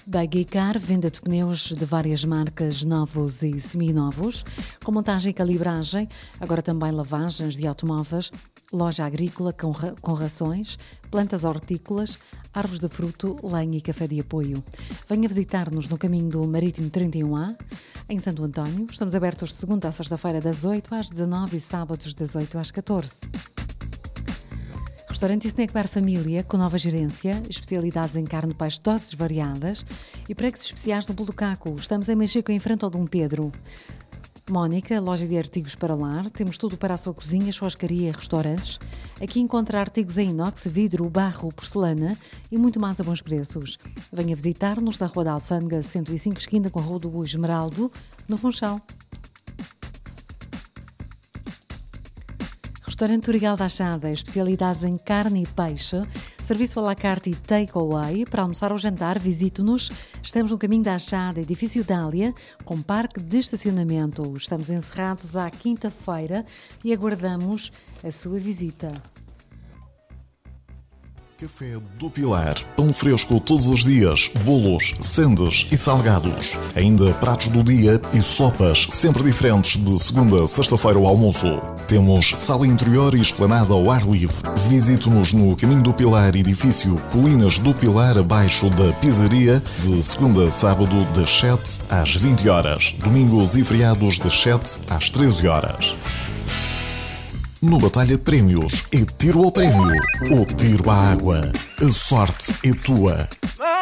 Buggy Car, venda de pneus de várias marcas, novos e seminovos, com montagem e calibragem, agora também lavagens de automóveis, loja agrícola com rações, plantas hortícolas, árvores de fruto, lenha e café de apoio. Venha visitar-nos no caminho do Marítimo 31A, em Santo António. Estamos abertos de segunda a sexta-feira das 8 às 19 e sábados das 8 às 14. Restaurante e Snack Bar Família, com nova gerência, especialidades em carne, peixe, doces variadas e pregos especiais no Bolo do Caco. Estamos em Mexico, em frente ao Dom Pedro. Mónica, loja de artigos para lar. Temos tudo para a sua cozinha, churrascaria e restaurantes. Aqui encontra artigos em inox, vidro, barro, porcelana e muito mais a bons preços. Venha visitar-nos na Rua da Alfândega 105, esquina com a Rua do Esmeraldo, no Funchal. Restaurante Torigal da Achada, especialidades em carne e peixe, serviço à la carte e take-away. Para almoçar ou jantar, visite-nos. Estamos no caminho da Achada, edifício Dália, com parque de estacionamento. Estamos encerrados à quinta-feira e aguardamos a sua visita. Café do Pilar, pão fresco todos os dias, bolos, sandes e salgados. Ainda pratos do dia e sopas sempre diferentes de segunda a sexta-feira ao almoço. Temos sala interior e esplanada ao ar livre. Visite-nos no Caminho do Pilar, edifício Colinas do Pilar, abaixo da pizzaria, de segunda a sábado das 7 às 20 horas. Domingos e feriados das 7 às 13 horas. No Batalha de Prémios, é tiro ao prémio ou tiro à água. A sorte é tua.